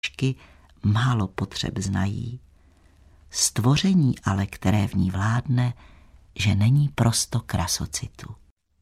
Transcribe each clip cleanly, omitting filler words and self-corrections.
málo potřeb znají. Stvoření ale, které v ní vládne, že není prosto krasocitu.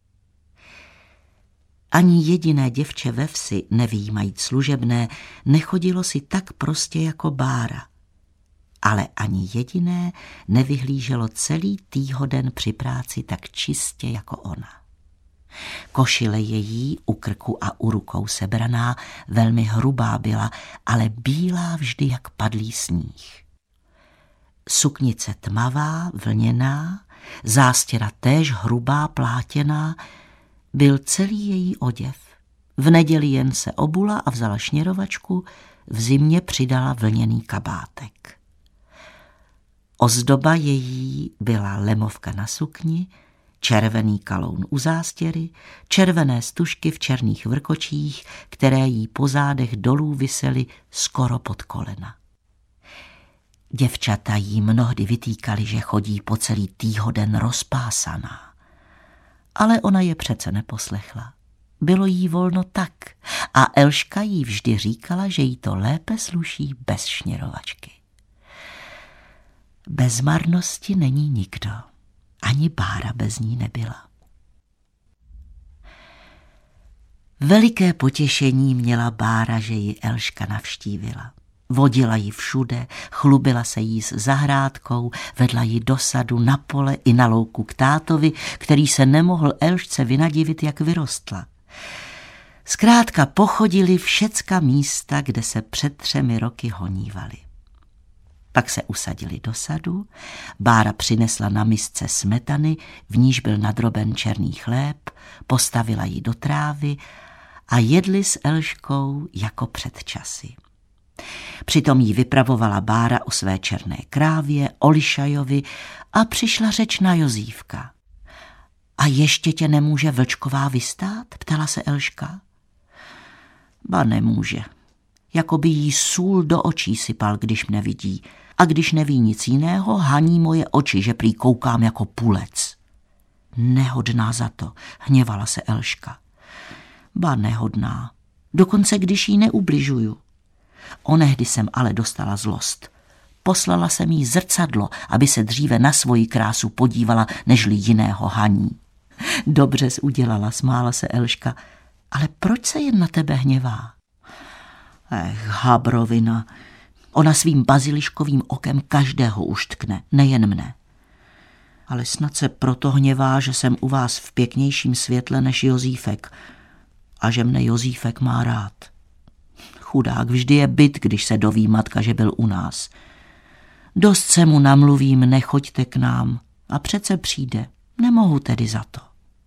Ani jediné děvče ve vsi, nevyjímajíc služebné, nechodilo si tak prostě jako Bára. Ale ani jediné nevyhlíželo celý týhoden při práci tak čistě jako ona. Košile její u krku a u rukou sebraná, velmi hrubá byla, ale bílá vždy jak padlý sníh. Suknice tmavá, vlněná, zástěra též hrubá, plátěná, byl celý její oděv. V neděli jen se obula a vzala šněrovačku, v zimě přidala vlněný kabátek. Ozdoba její byla lemovka na sukni, červený kaloun u zástěry, červené stužky v černých vrkočích, které jí po zádech dolů visely skoro pod kolena. Děvčata jí mnohdy vytýkali, že chodí po celý týhoden rozpásaná. Ale ona je přece neposlechla. Bylo jí volno tak a Elška jí vždy říkala, že jí to lépe sluší bez šněrovačky. Bez marnosti není nikdo. Ani Bára bez ní nebyla. Veliké potěšení měla Bára, že ji Elška navštívila. Vodila ji všude, chlubila se jí s zahrádkou, vedla ji do sadu, na pole i na louku k tátovi, který se nemohl Elšce vynadivit, jak vyrostla. Zkrátka pochodili všecka místa, kde se před 3 roky honívali. Pak se usadili do sadu, Bára přinesla na misce smetany, v níž byl nadroben černý chléb, postavila ji do trávy a jedli s Elškou jako před časy. Přitom jí vypravovala Bára o své černé krávě, o Lišajovi a přišla řeč na Jozífka. A ještě tě nemůže Vlčková vystát? Ptala se Elška. Ba nemůže. Jako by jí sůl do očí sypal, když mne vidí. A když neví nic jiného, haní moje oči, že prý koukám jako pulec. Nehodná za to, hněvala se Elška. Ba nehodná. Dokonce když jí neubližuju. Onehdy jsem ale dostala zlost. Poslala jsem jí zrcadlo, aby se dříve na svoji krásu podívala, nežli jiného haní. Dobře jsi udělala, smála se Elška, ale proč se jen na tebe hněvá? Habrovina, ona svým baziliškovým okem každého uštkne, nejen mne. Ale snad se proto hněvá, že jsem u vás v pěknějším světle než Jozífek a že mne Jozífek má rád. Chudák, vždy je byt, když se doví matka, že byl u nás. Dost se mu namluvím, nechoďte k nám, a přece přijde, nemohu tedy za to.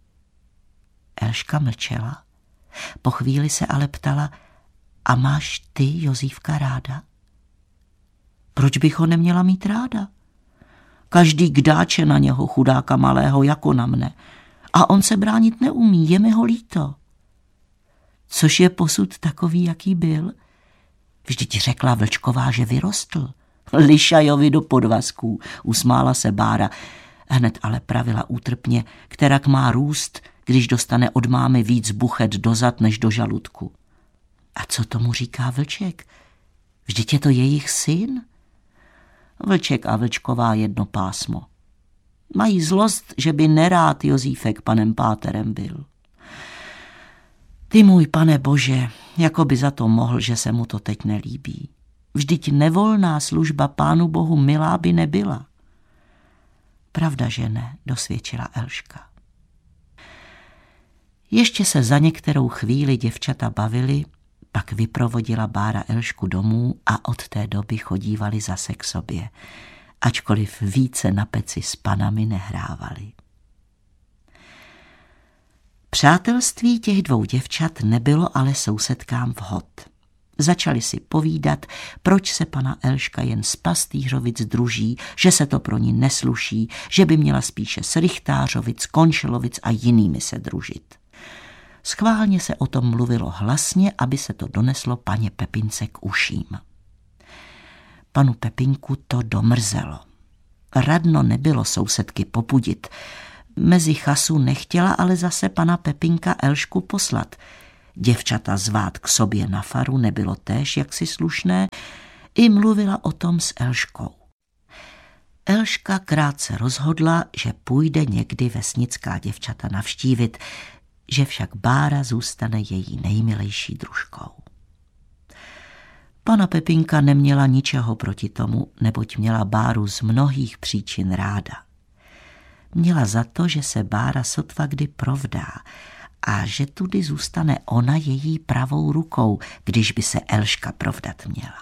Elška mlčela, po chvíli se ale ptala, a máš ty Jozífka ráda? Proč bych ho neměla mít ráda? Každý kdáče na něho, chudáka malého, jako na mne. A on se bránit neumí, je mi ho líto. Což je posud takový, jaký byl? Vždyť řekla Vlčková, že vyrostl. Lišajovi do podvazků, usmála se Bára. Hned ale pravila útrpně, kterak má růst, když dostane od mámy víc buchet do zad než do žaludku. A co tomu říká Vlček? Vždyť je to jejich syn? Vlček a Vlčková jedno pásmo. Mají zlost, že by nerád Jozífek panem páterem byl. Ty můj pane Bože, jako by za to mohl, že se mu to teď nelíbí. Vždyť nevolná služba Pánu Bohu milá by nebyla. Pravda, že ne, dosvědčila Elška. Ještě se za některou chvíli děvčata bavili, pak vyprovodila Bára Elšku domů a od té doby chodívali zase k sobě, ačkoliv více na peci s panami nehrávali. Přátelství těch 2 děvčat nebylo ale sousedkám vhod. Začali si povídat, proč se pana Elška jen z Pastýřovic druží, že se to pro ní nesluší, že by měla spíše s Rychtářovic, Končelovic a jinými se družit. Schválně se o tom mluvilo hlasně, aby se to doneslo paně Pepince k uším. Panu Pepinku to domrzelo. Radno nebylo sousedky popudit. Mezi chasu nechtěla ale zase pana Pepinka Elšku poslat. děvčata zvát k sobě na faru nebylo též jaksi slušné, i mluvila o tom s Elškou. Elška krátce rozhodla, že půjde někdy vesnická děvčata navštívit, že však Bára zůstane její nejmilejší družkou. Pana Pepinka neměla ničeho proti tomu, neboť měla Báru z mnohých příčin ráda. Měla za to, že se Bára sotva kdy provdá a že tudy zůstane ona její pravou rukou, když by se Elška provdat měla.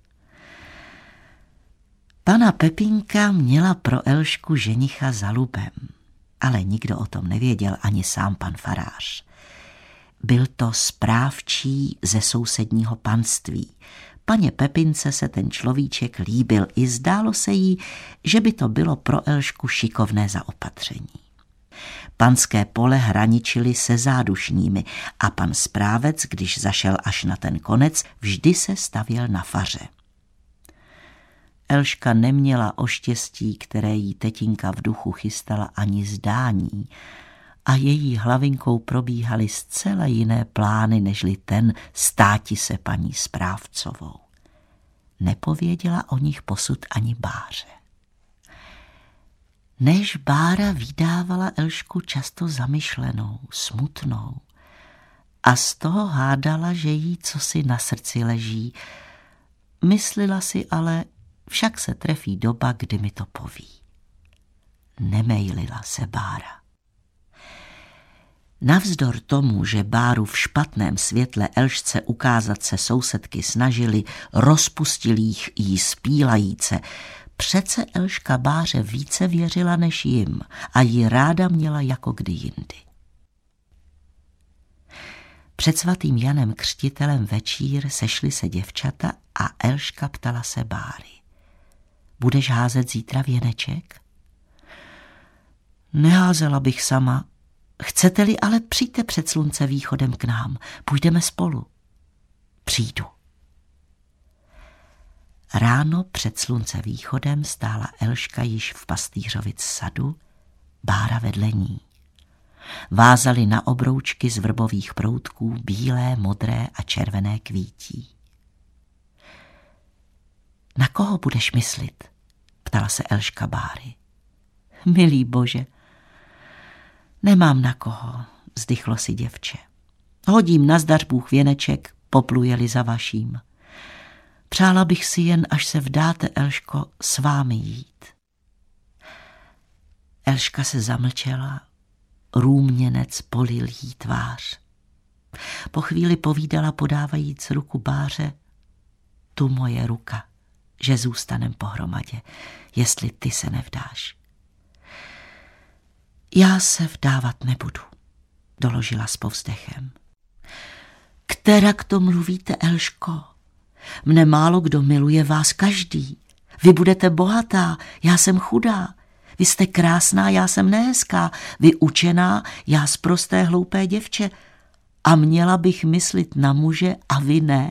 Pana Pepinka měla pro Elšku ženicha za lubem, ale nikdo o tom nevěděl, ani sám pan farář. Byl to správčí ze sousedního panství. Paně Pepince se ten človíček líbil i zdálo se jí, že by to bylo pro Elšku šikovné zaopatření. Panské pole hraničily se zádušními a pan správec, když zašel až na ten konec, vždy se stavěl na faře. Elška neměla o štěstí, které jí tetinka v duchu chystala, ani zdání a její hlavinkou probíhaly zcela jiné plány, nežli ten státi se paní správcovou. Nepověděla o nich posud ani Báře. Než Bára vydávala Elšku často zamyšlenou, smutnou a z toho hádala, že jí cosi na srdci leží. Myslela si ale, však se trefí doba, kdy mi to poví. Nemejlila se Bára. Navzdor tomu, že Báru v špatném světle Elšce ukázat se sousedky snažili, rozpustil jí spílajíce, přece Elška Báře více věřila než jim a ji ráda měla jako kdy jindy. Před svatým Janem Křtitelem večír sešly se děvčata a Elška ptala se Báry. Budeš házet zítra věneček? Neházela bych sama. Chcete-li, ale přijďte před slunce východem k nám. Půjdeme spolu. Přijdu. Ráno před slunce východem stála Elška již v pastýřovic sadu, Bára vedle ní. Vázali na obroučky z vrbových proutků bílé, modré a červené kvítí. Na koho budeš myslit? Ptala se Elška Báry. Milý Bože, nemám na koho, vzdychlo si děvče. Hodím nazdař Bůh věneček, popluje-li za vaším. Přála bych si jen, až se vdáte, Elško, s vámi jít. Elška se zamlčela, růměnec polil jí tvář. Po chvíli povídala, podávajíc ruku Báře, tu moje ruka, že zůstanem pohromadě, jestli ty se nevdáš. Já se vdávat nebudu, doložila s povzdechem. Kterak to mluvíte, Elško? Mne málo kdo miluje, vás každý. Vy budete bohatá, já jsem chudá. Vy jste krásná, já jsem nehezká. Vy učená, já sprosté hloupé děvče. A měla bych myslit na muže a vy ne?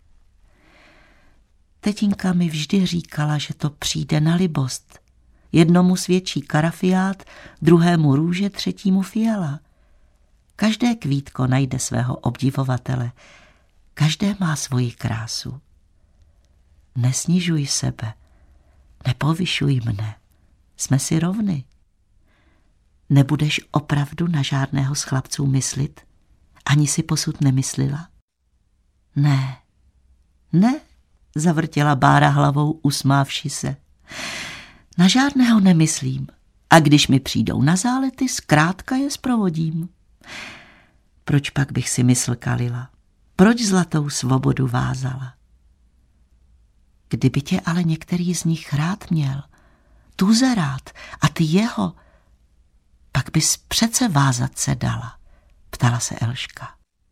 Tetinka mi vždy říkala, že to přijde na libost. Jednomu svědčí karafiát, druhému růže, třetímu fiala. Každé kvítko najde svého obdivovatele. Každé má svoji krásu. Nesnižuj sebe, nepovyšuj mne. Jsme si rovny. Nebudeš opravdu na žádného z chlapců myslit? Ani si posud nemyslela? Ne, zavrtěla Bára hlavou, usmávši se. Na žádného nemyslím. A když mi přijdou na zálety, zkrátka je zprovodím. Proč pak bych si mysl kalila? Proč zlatou svobodu vázala? Kdyby tě ale některý z nich rád měl, tuze rád a ty jeho, pak bys přece vázat se dala, ptala se Elška.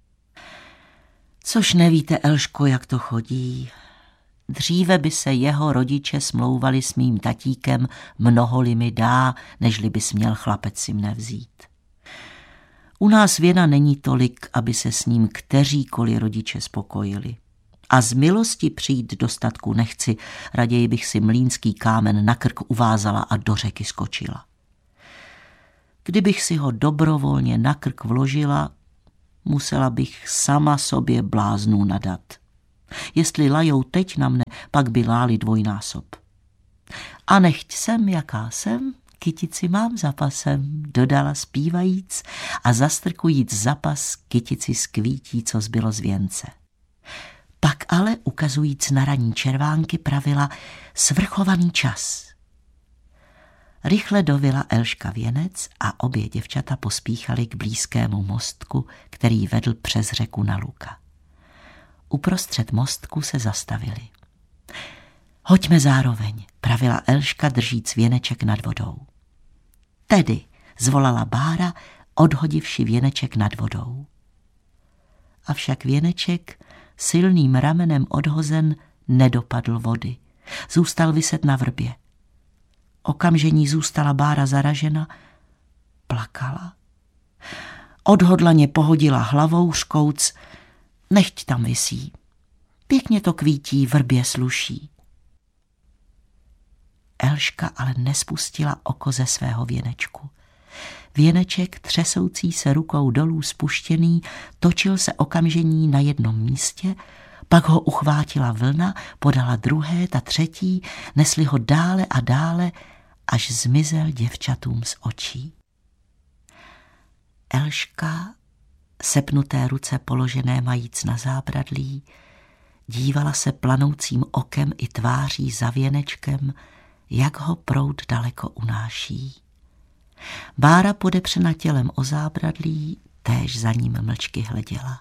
Což nevíte, Elško, jak to chodí. Dříve by se jeho rodiče smlouvali s mým tatíkem, mnoho-li mi dá, nežli bys měl chlapec si mne vzít. U nás věna není tolik, aby se s ním kteříkoliv rodiče spokojili. A z milosti přijít do statku nechci, raději bych si mlýnský kámen na krk uvázala a do řeky skočila. Kdybych si ho dobrovolně na krk vložila, Musela bych sama sobě bláznu nadat. Jestli lajou teď na mne, pak by láli dvojnásob. A nechť jsem, jaká jsem, kytici mám za pasem, dodala zpívajíc a zastrkujíc za pas kytici skvítí, co zbylo z věnce. Pak ale, ukazujíc na ranní červánky, pravila svrchovaný čas. Rychle dovila Elška věnec a obě děvčata pospíchaly k blízkému mostku, který vedl přes řeku na Luka. Uprostřed mostku se zastavili. Hoďme zároveň, pravila Elška, držíc věneček nad vodou. Tedy, zvolala Bára, odhodivši věneček nad vodou. Avšak věneček, silným ramenem odhozen, nedopadl vody. Zůstal viset na vrbě. Okamžení zůstala Bára zaražena, plakala. Odhodlaně pohodila hlavou, řkouc, nechť tam visí. Pěkně to kvítí, vrbě sluší. Elška ale nespustila oko ze svého věnečku. Věneček, třesoucí se rukou dolů spuštěný, točil se okamžení na jednom místě, pak ho uchvátila vlna, podala druhé, ta třetí, nesli ho dále a dále, až zmizel děvčatům z očí. Elška, sepnuté ruce položené majíc na zábradlí, dívala se planoucím okem i tváří za věnečkem, jak ho proud daleko unáší. Bára podepřena tělem o zábradlí, též za ním mlčky hleděla.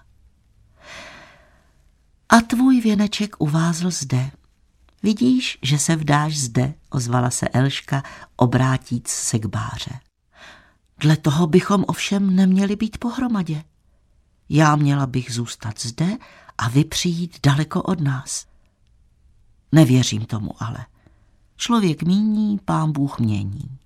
A tvůj věneček uvázl zde. Vidíš, že se vdáš zde, ozvala se Elška, obrátíc se k Báře. Dle toho bychom ovšem neměli být pohromadě. Já měla bych zůstat zde a vy přijít daleko od nás. Nevěřím tomu ale. Člověk míní, Pán Bůh mění.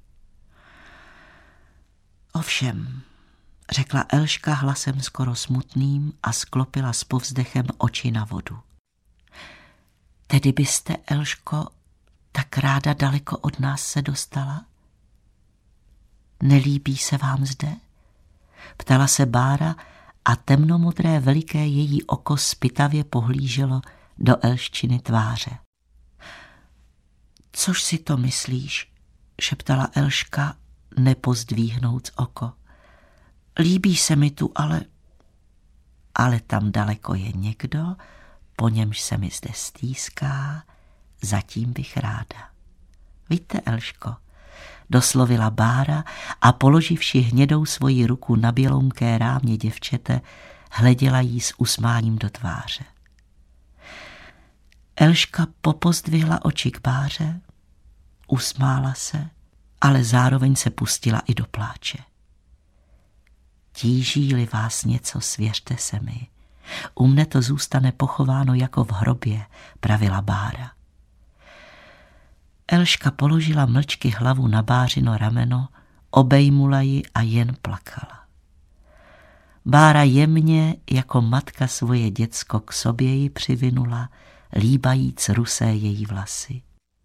Ovšem, řekla Elška hlasem skoro smutným a sklopila s povzdechem oči na vodu. Tedy byste, Elško, tak ráda daleko od nás se dostala? Nelíbí se vám zde? Ptala se Bára a temnomodré veliké její oko zpytavě pohlíželo do Elščiny tváře. Což si to myslíš? Šeptala Elška, nepozdvíhnouc oko. Líbí se mi tu, ale tam daleko je někdo, po němž se mi zde stýská, zatím bych ráda. Víte, Elško, doslovila Bára a položivši hnědou svoji ruku na bělounké rámě děvčete, hleděla jí s usmáním do tváře. Elška popozdvihla oči k Báře, usmála se, ale zároveň se pustila i do pláče. Tíží-li vás něco, svěřte se mi. U mne to zůstane pochováno jako v hrobě, pravila Bára. Elška položila mlčky hlavu na Bářino rameno, obejmula ji a jen plakala. Bára jemně jako matka svoje děcko k sobě ji přivinula, líbajíc rusé její vlasy.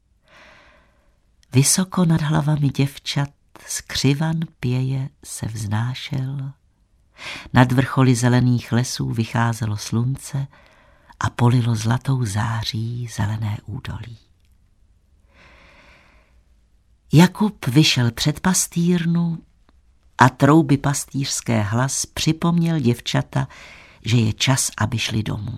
Vysoko nad hlavami děvčat skřivan pěje se vznášel, nad vrcholy zelených lesů vycházelo slunce a polilo zlatou září zelené údolí. Jakub vyšel před pastýrnu a trouby pastýřské hlas připomněl děvčata, že je čas, aby šli domů.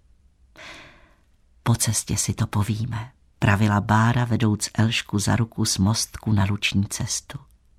Po cestě si to povíme, pravila Bára, vedouc Elšku za ruku z mostku na luční cestu.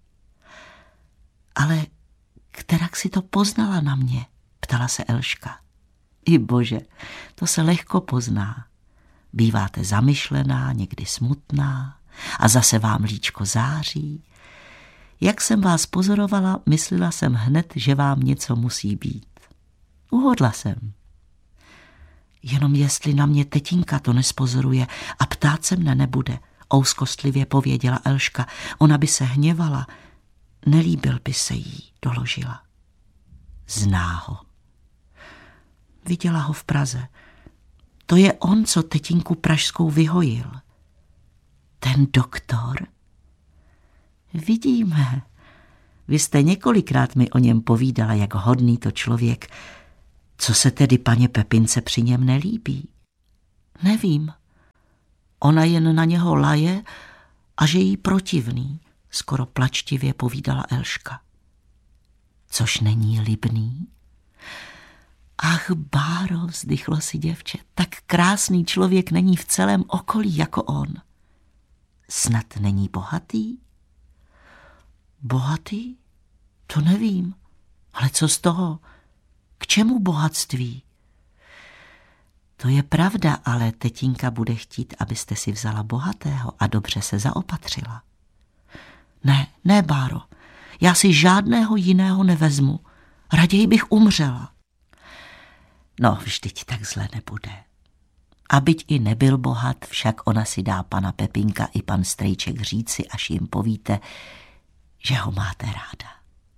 Ale kterak si to poznala na mě, ptala se Elška. I bože, to se lehko pozná. Býváte zamyšlená, někdy smutná a zase vám líčko září. Jak jsem vás pozorovala, myslela jsem hned, že vám něco musí být. Uhodla jsem. Jenom jestli na mě tetinka to nespozoruje a ptát se mne nebude, ouskostlivě pověděla Elška. Ona by se hněvala, nelíbil by se jí, doložila. Zná ho. Viděla ho v Praze. To je on, co tetinku pražskou vyhojil. Ten doktor? Vidíme. Vy jste několikrát mi o něm povídala, jak hodný to člověk. Co se tedy paně Pepince při něm nelíbí? Nevím. Ona jen na něho laje a že jí protivný, skoro plačtivě povídala Elška. Což není libný? Ach, Báro, vzdychlo si děvče, tak krásný člověk není v celém okolí jako on. Snad není bohatý? Bohatý? To nevím. Ale co z toho? K čemu bohatství? To je pravda, ale tetínka bude chtít, abyste si vzala bohatého a dobře se zaopatřila. Ne, Báro, já si žádného jiného nevezmu. Raději bych umřela. No, vždyť tak zle nebude. A byť i nebyl bohat, však ona si dá pana Pepinka i pan Strejček říci, až jim povíte, že ho máte ráda.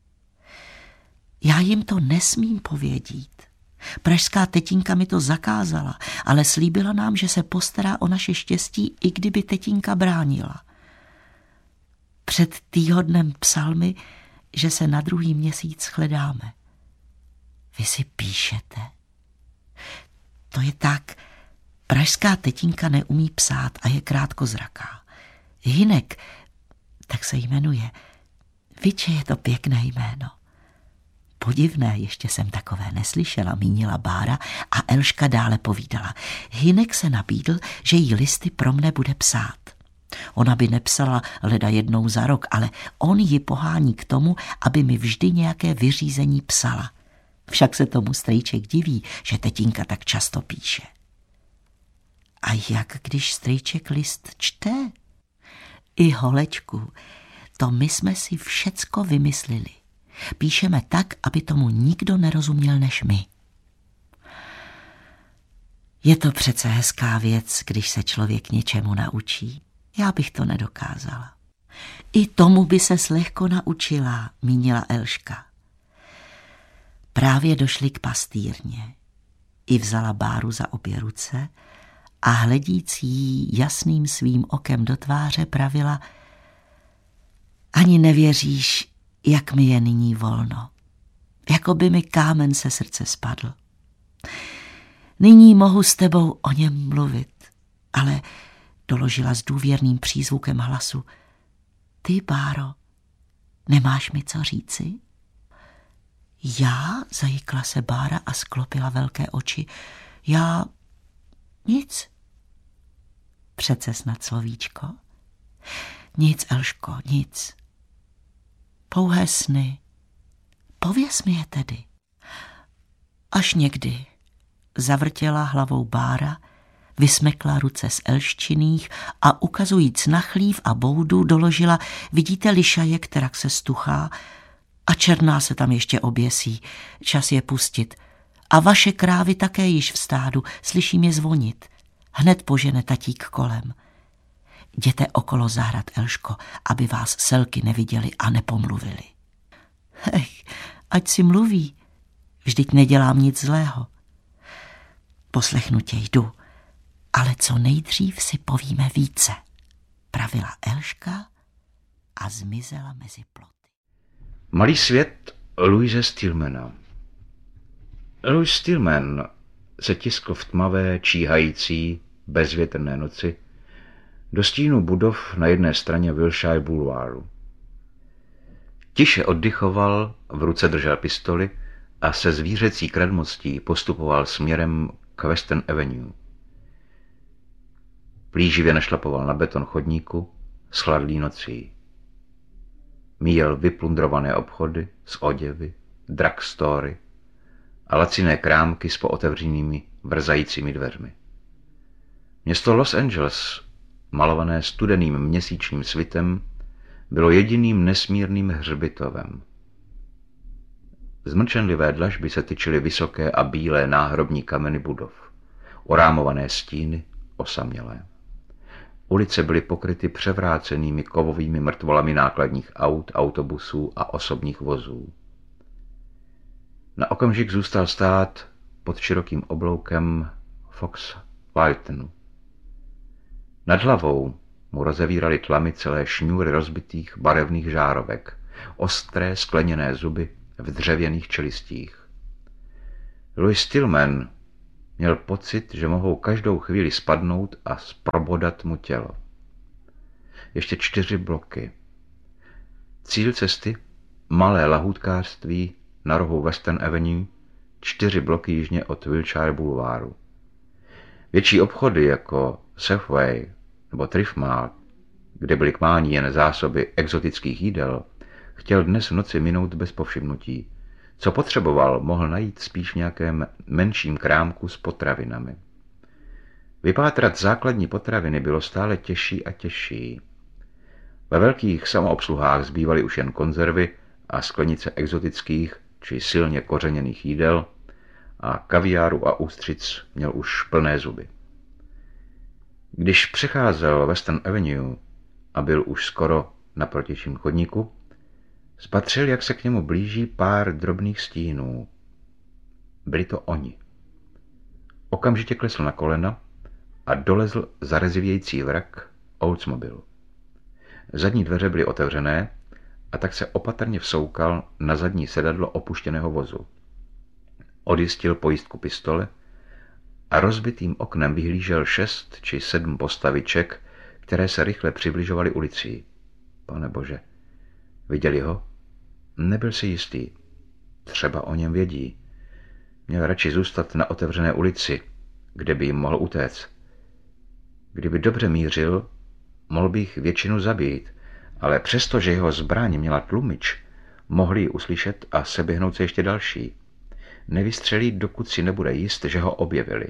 Já jim to nesmím povědít. Pražská tetínka mi to zakázala, ale slíbila nám, že se postará o naše štěstí, i kdyby tetínka bránila. Před týhodnem psal mi, že se na druhý měsíc shledáme. Vy si píšete? To je tak, pražská tetínka neumí psát a je krátkozraká. Hynek, tak se jmenuje. Viče, je to pěkné jméno. Podivné, ještě jsem takové neslyšela, mínila Bára a Elška dále povídala. Hynek se nabídl, že jí listy pro mne bude psát. Ona by nepsala leda jednou za rok, ale on ji pohání k tomu, aby mi vždy nějaké vyřízení psala. Však se tomu Strejček diví, že tetínka tak často píše. A jak když Strejček list čte? I holečku, to my jsme si všecko vymyslili. Píšeme tak, aby tomu nikdo nerozuměl než my. Je to přece hezká věc, když se člověk něčemu naučí. Já bych to nedokázala. I tomu by se lehko naučila, mínila Elška. Právě došli k pastýrně. I vzala Báru za obě ruce a hledíc jí jasným svým okem do tváře pravila: ani nevěříš, jak mi je nyní volno. Jako by mi kámen se srdce spadl. Nyní mohu s tebou o něm mluvit, ale, doložila s důvěrným přízvukem hlasu, ty, Báro, nemáš mi co říci? Já? Zajikla se Bára a sklopila velké oči. Já? Nic. Přece snad slovíčko. Nic, Elško, nic. Pouhé sny. Pověz mi je tedy. Až někdy. Zavrtěla hlavou Bára, vysmekla ruce z elščiných a ukazujíc na chlív a boudu doložila: vidíte lišaje, kterak se stuchá a černá se tam ještě oběsí. Čas je pustit. A vaše krávy také již v stádu, slyším je zvonit. Hned požene tatík kolem. Jděte okolo zahrad, Elško, aby vás selky neviděli a nepomluvili. Ať si mluví, vždyť nedělám nic zlého. Poslechnu tě, jdu, ale co nejdřív si povíme více, pravila Elška a zmizela mezi ploty. Malý svět Louise Stillmana. Louis Stillman se tiskl v tmavé, číhající, bezvětrné noci do stínu budov na jedné straně Wilshire Boulevardu. Tiše oddychoval, v ruce držel pistoli a se zvířecí kradmostí postupoval směrem k Western Avenue. Plíživě našlapoval na beton chodníku s chladlý nocí. Míjel vyplundrované obchody s oděvy, drugstory a laciné krámky s pootevřenými vrzajícími dveřmi. Město Los Angeles, malované studeným měsíčním svitem, bylo jediným nesmírným hřbitovem. Z mlčenlivé dlažby se tyčily vysoké a bílé náhrobní kameny budov, orámované stíny, osamělé. Ulice byly pokryty převrácenými kovovými mrtvolami nákladních aut, autobusů a osobních vozů. Na okamžik zůstal stát pod širokým obloukem Fox Waltonu. Nad hlavou mu rozevíraly tlamy celé šňůry rozbitých barevných žárovek, ostré skleněné zuby v dřevěných čelistích. Louis Stillman měl pocit, že mohou každou chvíli spadnout a zprobodat mu tělo. Ještě 4 bloky. Cíl cesty, malé lahůdkářství na rohu Western Avenue, 4 bloky jižně od Wilshire Boulevardu. Větší obchody jako Safeway nebo Thrift Mart, kde byly k mání jen zásoby exotických jídel, chtěl dnes v noci minout bez povšimnutí. Co potřeboval, mohl najít spíš v nějakém menším krámku s potravinami. Vypátrat základní potraviny bylo stále těžší a těžší. Ve velkých samoobsluhách zbývaly už jen konzervy a sklenice exotických či silně kořeněných jídel a kaviáru a ústřic měl už plné zuby. Když přecházel Western Avenue a byl už skoro na protějším chodníku, spatřil, jak se k němu blíží pár drobných stínů. Byli to oni. Okamžitě klesl na kolena a dolezl zarezivějící vrak Oldsmobilu. Zadní dveře byly otevřené a tak se opatrně vsoukal na zadní sedadlo opuštěného vozu. Odjistil pojistku pistole a rozbitým oknem vyhlížel 6 či 7 postaviček, které se rychle přibližovaly ulicí. Panebože, viděli ho? Nebyl si jistý. Třeba o něm vědí. Měl radši zůstat na otevřené ulici, kde by jim mohl utéct. Kdyby dobře mířil, mohl by jich většinu zabít, ale přesto, že jeho zbraň měla tlumič, mohli ji uslyšet a seběhnout se ještě další. Nevystřelí, dokud si nebude jist, že ho objevili.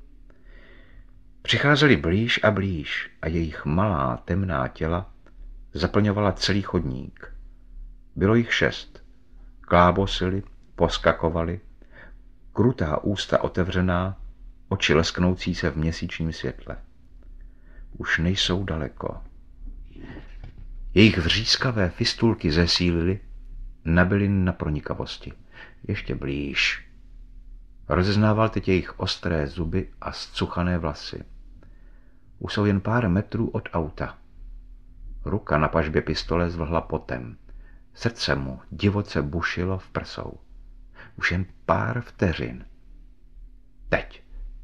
Přicházeli blíž a blíž a jejich malá temná těla zaplňovala celý chodník. Bylo jich 6. Klábosili, poskakovali, krutá ústa otevřená, oči lesknoucí se v měsíčním světle. Už nejsou daleko. Jejich vřískavé fistulky zesílily, nabyly na pronikavosti. Ještě blíž. Rozeznával teď jejich ostré zuby a zcuchané vlasy. Už jsou jen pár metrů od auta. Ruka na pažbě pistole zvlhla potem. Srdce mu divoce bušilo v prsou. Už jen pár vteřin. Teď.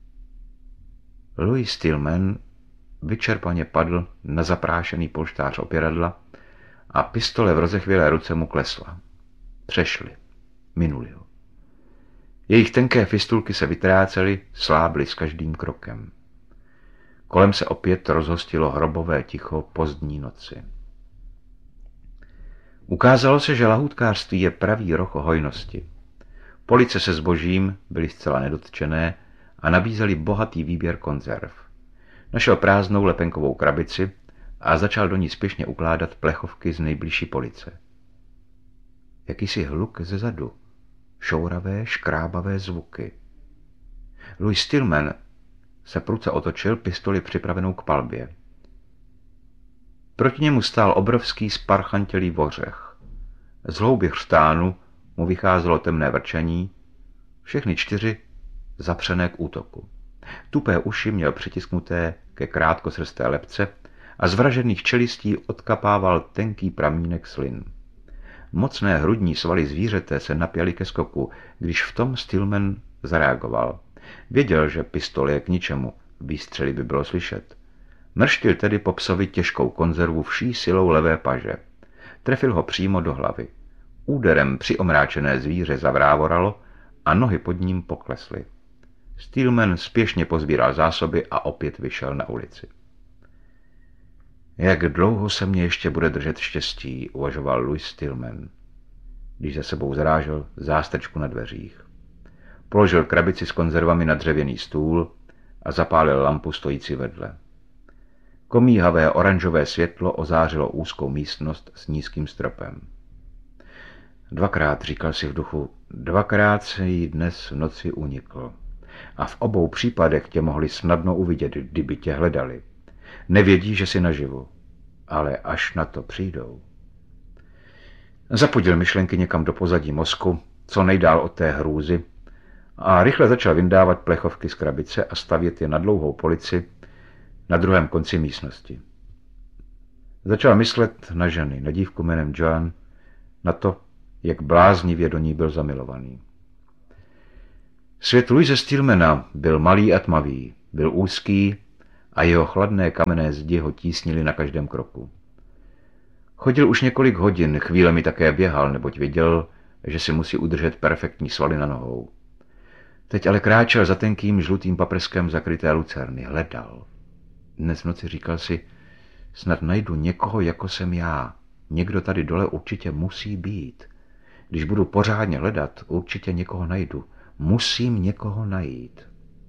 Louis Stillman vyčerpaně padl na zaprášený polštář opěradla a pistole v rozechvělé ruce mu klesla. Přešli. Minuli ho. Jejich tenké fistulky se vytrácely, slábly s každým krokem. Kolem se opět rozhostilo hrobové ticho pozdní noci. Ukázalo se, že lahůdkářství je pravý roh hojnosti. Police se zbožím byly zcela nedotčené a nabízely bohatý výběr konzerv. Našel prázdnou lepenkovou krabici a začal do ní spěšně ukládat plechovky z nejbližší police. Jakýsi hluk ze zadu, šouravé, škrábavé zvuky. Louis Stillman se prudce otočil, pistoli připravenou k palbě. Proti němu stál obrovský sparchantělý vořech. Z hlouby chřtánu mu vycházelo temné vrčení, všechny 4 zapřené k útoku. Tupé uši měl přitisknuté ke krátkosrsté lebce a z vražených čelistí odkapával tenký pramínek slin. Mocné hrudní svaly zvířete se napěly ke skoku, když v tom Stillman zareagoval. Věděl, že pistole je k ničemu, výstřely by bylo slyšet. Mrštil tedy po psovi těžkou konzervu vší silou levé paže. Trefil ho přímo do hlavy. Úderem přiomráčené zvíře zavrávoralo a nohy pod ním poklesly. Stillman spěšně pozbíral zásoby a opět vyšel na ulici. Jak dlouho se mě ještě bude držet štěstí, uvažoval Louis Stillman, když za sebou zrážel zástrčku na dveřích. Položil krabici s konzervami na dřevěný stůl a zapálil lampu stojící vedle. Komíhavé oranžové světlo ozářilo úzkou místnost s nízkým stropem. 2krát, říkal si v duchu, 2krát se jí dnes v noci unikl. A v obou případech tě mohli snadno uvidět, kdyby tě hledali. Nevědí, že jsi naživu, ale až na to přijdou. Zapudil myšlenky někam do pozadí mozku, co nejdál od té hrůzy, a rychle začal vyndávat plechovky z krabice a stavět je na dlouhou polici na druhém konci místnosti. Začal myslet na ženy, na dívku jménem Joan, na to, jak bláznivě do ní byl zamilovaný. Svět Louise Stillmana byl malý a tmavý, byl úzký a jeho chladné kamenné zdi ho tísnily na každém kroku. Chodil už několik hodin, chvílemi také běhal, neboť věděl, že si musí udržet perfektní svaly na nohou. Teď ale kráčel za tenkým žlutým paprskem zakryté lucerny. Hledal. Dnes v noci říkal si, snad najdu někoho, jako jsem já. Někdo tady dole určitě musí být. Když budu pořádně hledat, určitě někoho najdu. Musím někoho najít.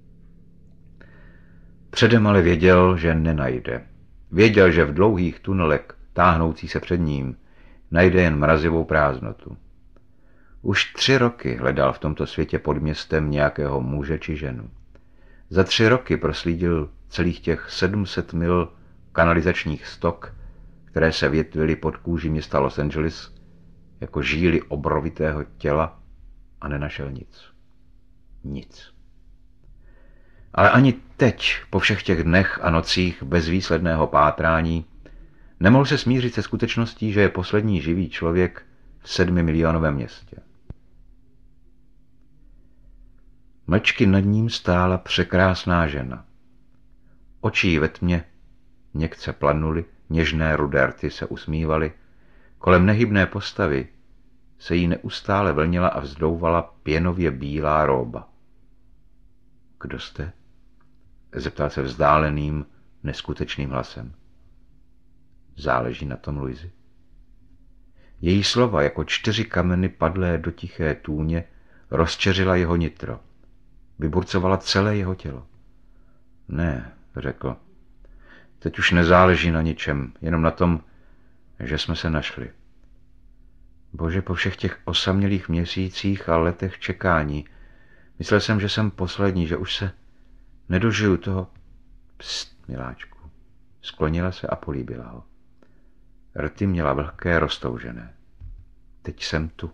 Předem ale věděl, že nenajde. Věděl, že v dlouhých tunelech, táhnoucí se před ním, najde jen mrazivou prázdnotu. Už 3 roky hledal v tomto světě pod městem nějakého muže či ženu. Za 3 roky proslídil celých těch 700 mil kanalizačních stok, které se větvily pod kůží města Los Angeles jako žíly obrovitého těla a nenašel nic. Nic. Ale ani teď, po všech těch dnech a nocích bezvýsledného pátrání, nemohl se smířit se skutečností, že je poslední živý člověk v 7milionovém městě. Mlčky nad ním stála překrásná žena. Oči jí ve tmě někce planuly, něžné rudé rty se usmívaly, kolem nehybné postavy se jí neustále vlnila a vzdouvala pěnově bílá róba. Kdo jste? Zeptal se vzdáleným, neskutečným hlasem. Záleží na tom, Louisi? Její slova jako 4 kameny padlé do tiché tůně rozčeřila jeho nitro. Vyburcovala celé jeho tělo. Ne, řekl. Teď už nezáleží na ničem, jenom na tom, že jsme se našli. Bože, po všech těch osamělých měsících a letech čekání, myslel jsem, že jsem poslední, že už se nedožiju toho. Pst, miláčku. Sklonila se a políbila ho. Rty měla vlhké, roztoužené. Teď jsem tu.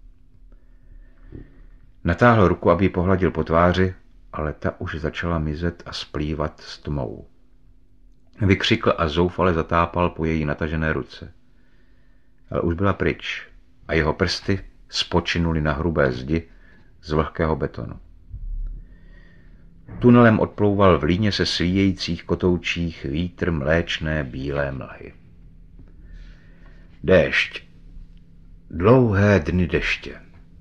Natáhl ruku, aby ji pohladil po tváři, ale ta už začala mizet a splývat s tmou. Vykřikl a zoufale zatápal po její natažené ruce. Ale už byla pryč a jeho prsty spočinuly na hrubé zdi z vlhkého betonu. Tunelem odplouval v líně se svíjejících kotoučích vítr mléčné bílé mlhy. Déšť. Dlouhé dny deště.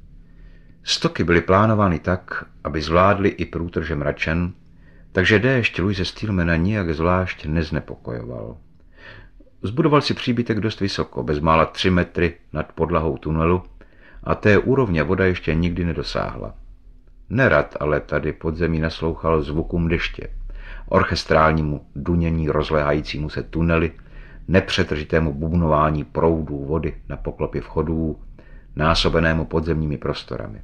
Stoky byly plánovány tak, aby zvládly i průtrže mračen, takže déšť Louise Stillmana nijak zvlášť neznepokojoval. Zbudoval si příbytek dost vysoko, bezmála 3 metry nad podlahou tunelu a té úrovně voda ještě nikdy nedosáhla. Nerad ale tady pod zemí naslouchal zvukům deště, orchestrálnímu dunění rozléhajícímu se tunely, nepřetržitému bubnování proudů vody na poklopě vchodů, násobenému podzemními prostorami.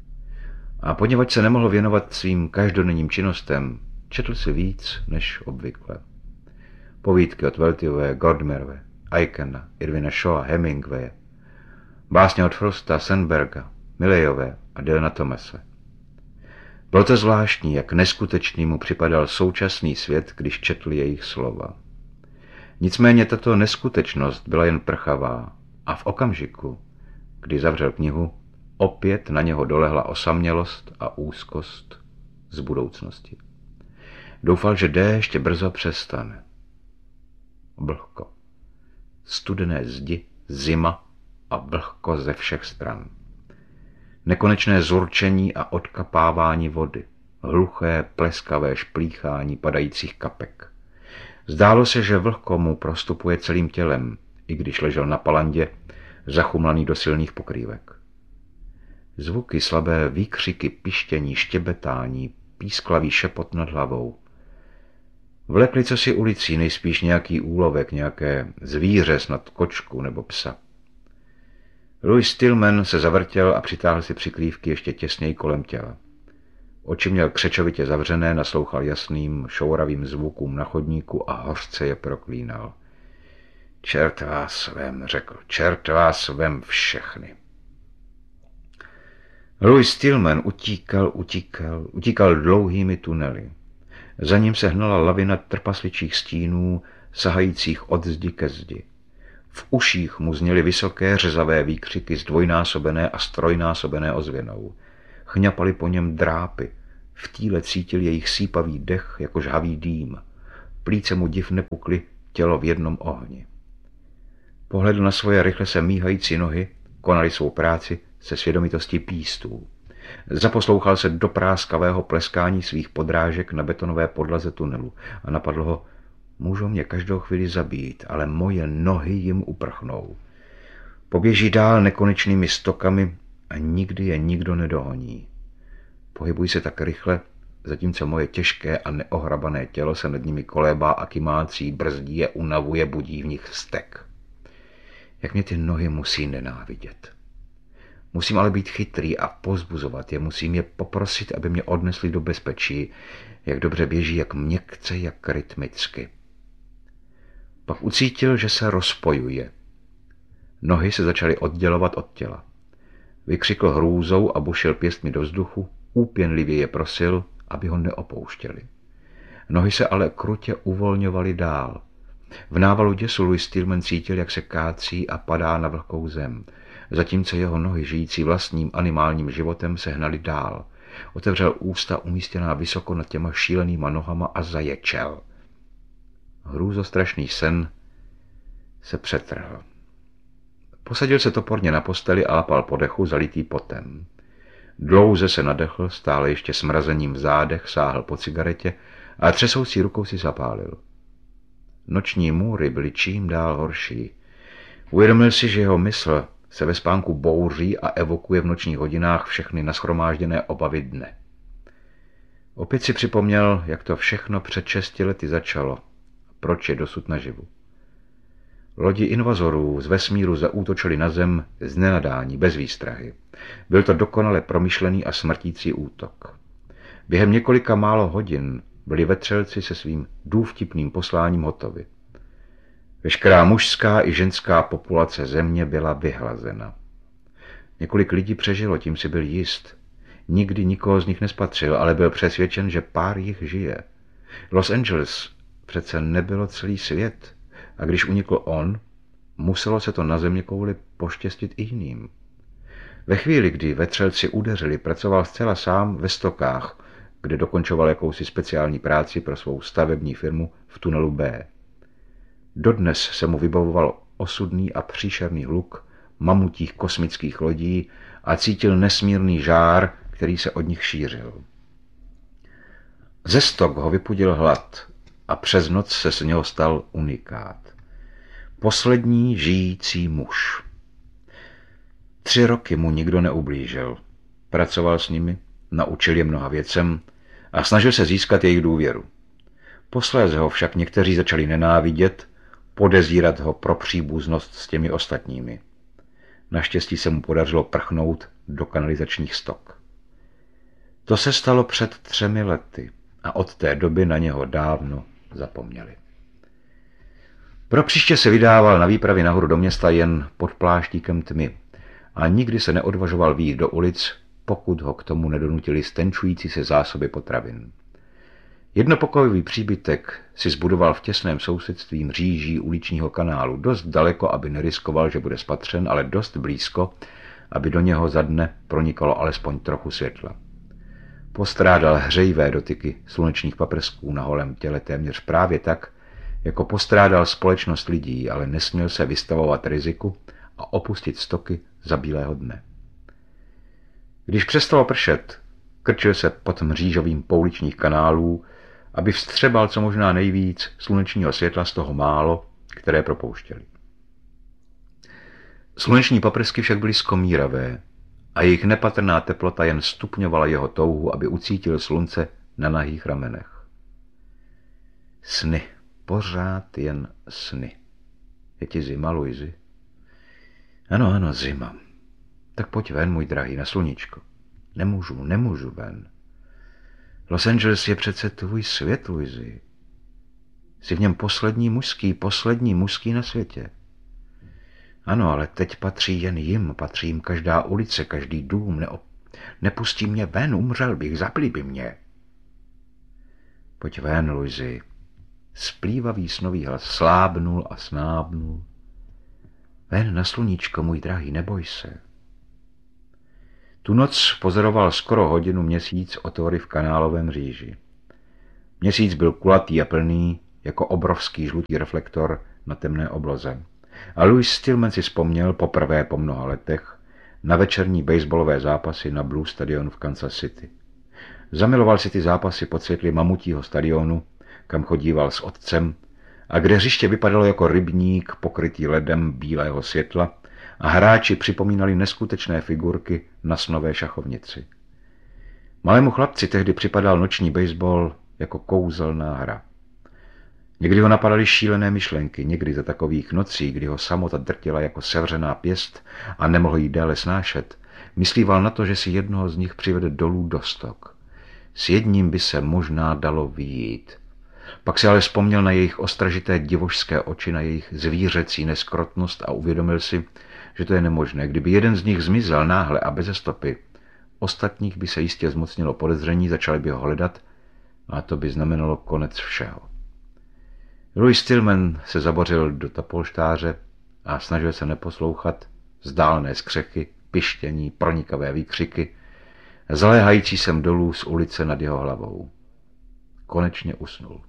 A poněvadž se nemohl věnovat svým každodenním činnostem, četl si víc než obvykle. Povídky od Weltyové, Gordmerové, Aikena, Irvina Shawa, Hemingwaye, básně od Frosta, Sandberga, Milleyové a Dylana Thomase. Bylo to zvláštní, jak neskutečný mu připadal současný svět, když četl jejich slova. Nicméně tato neskutečnost byla jen prchavá a v okamžiku, kdy zavřel knihu, opět na něho dolehla osamělost a úzkost z budoucnosti. Doufal, že déšť brzo přestane. Vlhko. Studené zdi, zima a vlhko ze všech stran. Nekonečné zurčení a odkapávání vody. Hluché, pleskavé šplíchání padajících kapek. Zdálo se, že vlhko mu prostupuje celým tělem, i když ležel na palandě, zachumlaný do silných pokrývek. Zvuky, slabé výkřiky, pištění, štěbetání, písklavý šepot nad hlavou. Vlekli cosi ulicí, nejspíš nějaký úlovek, nějaké zvíře, snad kočku nebo psa. Louis Stillman se zavrtěl a přitáhl si přikrývky ještě těsněji kolem těla. Oči měl křečovitě zavřené, naslouchal jasným, šouravým zvukům na chodníku a hořce je proklínal. Čert vás vem, řekl, čert vás vem všechny. Louis Stillman utíkal dlouhými tunely. Za ním se hnala lavina trpasličích stínů, sahajících od zdi ke zdi. V uších mu zněly vysoké řezavé výkřiky zdvojnásobené a strojnásobené ozvěnou. Chňapaly po něm drápy. V tíle cítil jejich sípavý dech jako žhavý dým. Plíce mu div nepukly, tělo v jednom ohni. Pohledl na svoje rychle se míhající nohy, konali svou práci se svědomitostí pístů. Zaposlouchal se do práskavého pleskání svých podrážek na betonové podlaze tunelu a napadlo ho, můžou mě každou chvíli zabít, ale moje nohy jim uprchnou. Poběží dál nekonečnými stokami a nikdy je nikdo nedohoní. Pohybují se tak rychle, zatímco moje těžké a neohrabané tělo se nad nimi kolébá a kymácí, brzdí je, unavuje, budí v nich vztek. Jak mě ty nohy musí nenávidět. Musím ale být chytrý a povzbuzovat je, musím je poprosit, aby mě odnesli do bezpečí, jak dobře běží, jak měkce, jak rytmicky. Pak ucítil, že se rozpojuje. Nohy se začaly oddělovat od těla. Vykřikl hrůzou a bušil pěstmi do vzduchu, úpěnlivě je prosil, aby ho neopouštěli. Nohy se ale krutě uvolňovaly dál. V návalu děsu Louis Stillman cítil, jak se kácí a padá na vlhkou zem, zatímco jeho nohy, žijící vlastním animálním životem, se hnaly dál. Otevřel ústa umístěná vysoko nad těma šílenýma nohama a zaječel. Hrůzostrašný sen se přetrhl. Posadil se toporně na posteli a lapal po dechu, zalitý potem. Dlouze se nadechl, stále ještě smrazením v zádech, sáhl po cigaretě a třesoucí rukou si zapálil. Noční můry byly čím dál horší. Uvědomil si, že jeho mysl se ve spánku bouří a evokuje v nočních hodinách všechny nashromážděné obavy dne. Opět si připomněl, jak to všechno před 6 lety začalo. Proč je dosud naživu. Lodi invazorů z vesmíru zaútočily na zem z nenadání, bez výstrahy. Byl to dokonale promyšlený a smrtící útok. Během několika málo hodin byli vetřelci se svým důvtipným posláním hotovi. Veškerá mužská i ženská populace země byla vyhlazena. Několik lidí přežilo, tím si byl jist. Nikdy nikoho z nich nespatřil, ale byl přesvědčen, že pár jich žije. Los Angeles přece nebylo celý svět, a když unikl on, muselo se to na země kouli poštěstit i jiným. Ve chvíli, kdy vetřelci udeřili, pracoval zcela sám ve stokách, kde dokončoval jakousi speciální práci pro svou stavební firmu v tunelu B. Dodnes se mu vybavoval osudný a příšerný hluk mamutích kosmických lodí a cítil nesmírný žár, který se od nich šířil. Ze stok ho vypudil hlad a přes noc se z něho stal unikát. Poslední žijící muž. 3 roky mu nikdo neublížil. Pracoval s nimi, naučil je mnoha věcem a snažil se získat jejich důvěru. Posléze ho však někteří začali nenávidět, podezírat ho pro příbuznost s těmi ostatními. Naštěstí se mu podařilo prchnout do kanalizačních stok. To se stalo před 3 lety a od té doby na něho dávno zapomněli. Pro příště se vydával na výpravy nahoru do města jen pod pláštíkem tmy a nikdy se neodvažoval vyjít do ulic, pokud ho k tomu nedonutili stenčující se zásoby potravin. Jednopokojový příbytek si zbudoval v těsném sousedství mříží uličního kanálu, dost daleko, aby neriskoval, že bude spatřen, ale dost blízko, aby do něho za dne pronikalo alespoň trochu světla. Postrádal hřejivé dotyky slunečních paprsků na holém těle téměř právě tak, jako postrádal společnost lidí, ale nesměl se vystavovat riziku a opustit stoky za bílého dne. Když přestalo pršet, krčil se pod mřížovým pouličních kanálů, aby vstřebal co možná nejvíc slunečního světla z toho málo, které propouštěli. Sluneční paprsky však byly skomíravé a jejich nepatrná teplota jen stupňovala jeho touhu, aby ucítil slunce na nahých ramenech. Sny, pořád jen sny. Je ti zima, Louisi? Ano, ano, zima. Tak pojď ven, můj drahý, na sluníčko. Nemůžu ven. Los Angeles je přece tvůj svět, Louisi. Jsi v něm poslední mužský na světě. Ano, ale teď patří jen jim, patří jim každá ulice, každý dům. Nepustí mě ven, umřel bych, zaplí by mě. Pojď ven, Louisi. Splývavý snový hlas slábnul a snábnul. Ven na sluníčko, můj drahý, neboj se. Tu noc pozoroval skoro hodinu měsíc otvory v kanálovém mříži. Měsíc byl kulatý a plný, jako obrovský žlutý reflektor na temné obloze. A Louis Stillman si vzpomněl poprvé po mnoha letech na večerní baseballové zápasy na Blue Stadion v Kansas City. Zamiloval si ty zápasy pod světly mamutího stadionu, kam chodíval s otcem, a kde hřiště vypadalo jako rybník pokrytý ledem bílého světla a hráči připomínali neskutečné figurky na snové šachovnici. Malému chlapci tehdy připadal noční baseball jako kouzelná hra. Někdy ho napadaly šílené myšlenky, někdy za takových nocí, kdy ho samota drtila jako sevřená pěst a nemohl jí déle snášet, myslíval na to, že si jednoho z nich přivede dolů do stok. S jedním by se možná dalo vyjít. Pak si ale vzpomněl na jejich ostražité divošské oči, na jejich zvířecí neskrotnost a uvědomil si, že to je nemožné. Kdyby jeden z nich zmizel náhle a beze stopy, ostatních by se jistě zmocnilo podezření, začali by ho hledat a to by znamenalo konec všeho. Louis Stillman se zabořil do polštáře a snažil se neposlouchat zdálné skřechy, pištění, pronikavé výkřiky, zaléhající sem dolů z ulice nad jeho hlavou. Konečně usnul.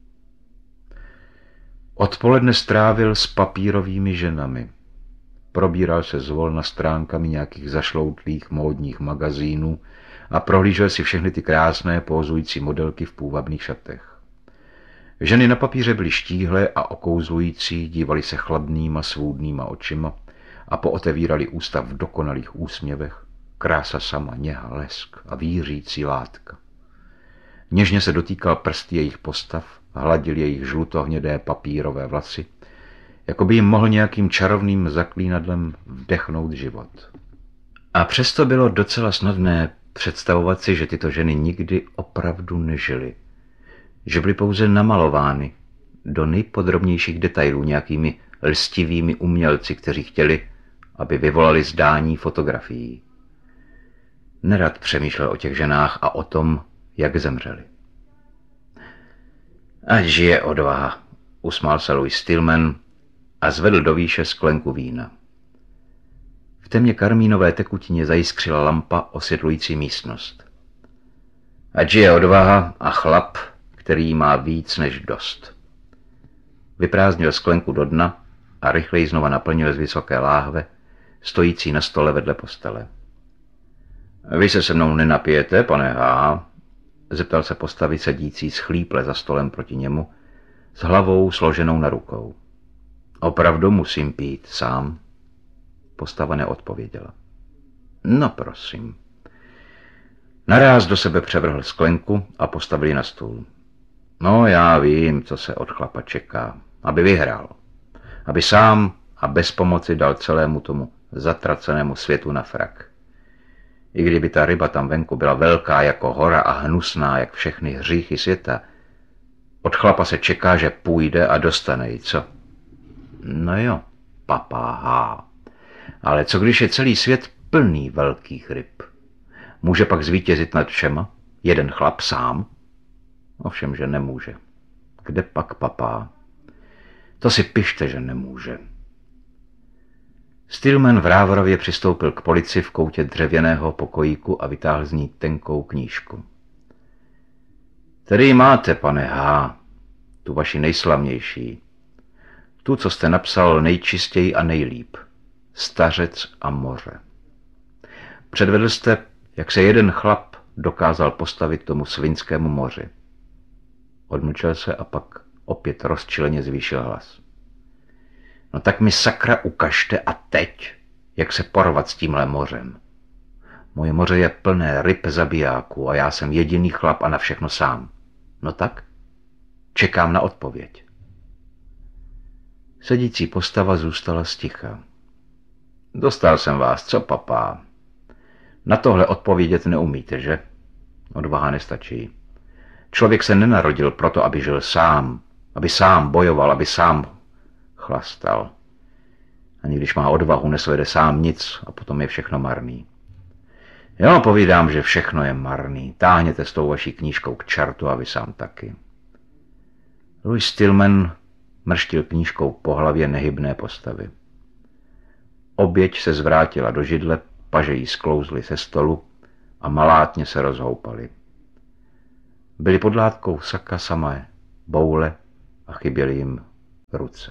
Odpoledne strávil s papírovými ženami. Probíral se zvolna stránkami nějakých zašloutlých módních magazínů a prohlížel si všechny ty krásné pózující modelky v půvabných šatech. Ženy na papíře byly štíhlé a okouzlující, dívali se chladnýma, svůdnýma očima a pootevírali ústa v dokonalých úsměvech. Krása sama, něha, lesk a vířící látka. Něžně se dotýkal prsty jejich postav, hladil jejich žlutohnědé papírové vlasy, jako by jim mohl nějakým čarovným zaklínadlem vdechnout život. A přesto bylo docela snadné představovat si, že tyto ženy nikdy opravdu nežily, že byly pouze namalovány do nejpodrobnějších detailů nějakými lstivými umělci, kteří chtěli, aby vyvolali zdání fotografií. Nerad přemýšlel o těch ženách a o tom, jak zemřeli. Ať žije odvaha, usmál se Louis Stillman a zvedl do výše sklenku vína. V temně karmínové tekutině zajiskřila lampa osvětlující místnost. Ať žije odvaha a chlap, který má víc než dost. Vyprázdnil sklenku do dna a rychleji znova naplnil z vysoké láhve, stojící na stole vedle postele. Vy se mnou nenapijete, pane H., zeptal se postavy sedící schlíple za stolem proti němu, s hlavou složenou na rukou. Opravdu musím pít sám? Postava neodpověděla. No prosím. Naráz do sebe převrhl sklenku a postavil ji na stůl. No já vím, co se od chlapa čeká. Aby vyhrál. Aby sám a bez pomoci dal celému tomu zatracenému světu na frak. I kdyby ta ryba tam venku byla velká jako hora a hnusná jak všechny hříchy světa, od chlapa se čeká, že půjde a dostane ji, co? No jo, papáha. Ale co když je celý svět plný velkých ryb? Může pak zvítězit nad všema? Jeden chlap sám? Ovšem, že nemůže. Kde pak papá? To si pište, že nemůže. Stillman v Rávorově přistoupil k polici v koutě dřevěného pokojíku a vytáhl z ní tenkou knížku. Tady máte, pane H., tu vaši nejslavnější. Tu, co jste napsal nejčistěji a nejlíp. Stařec a moře. Předvedl jste, jak se jeden chlap dokázal postavit tomu Svinskému moři. Odmlčel se a pak opět rozčileně zvýšil hlas. No tak mi sakra ukažte a teď, jak se porvat s tímhle mořem. Moje moře je plné ryb zabijáků a já jsem jediný chlap a na všechno sám. No tak, čekám na odpověď. Sedící postava zůstala sticha. Dostal jsem vás, co papá? Na tohle odpovědět neumíte, že? Odvaha nestačí. Člověk se nenarodil proto, aby žil sám, aby sám bojoval, aby sám chlastal. Ani když má odvahu, nesvede sám nic a potom je všechno marný. Jo, povídám, že všechno je marný. Táhněte s tou vaší knížkou k čertu a vy sám taky. Louis Stillman mrštil knížkou po hlavě nehybné postavy. Oběť se zvrátila do židle, paže jí sklouzly se stolu a malátně se rozhoupaly. Byli pod látkou saka samé boule a chyběly jim ruce.